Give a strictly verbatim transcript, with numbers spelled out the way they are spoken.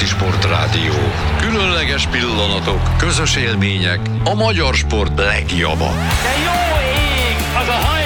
Pesti Sportrádió. Különleges pillanatok, közös élmények, a magyar sport legjava. De jó ég! Az a hajó!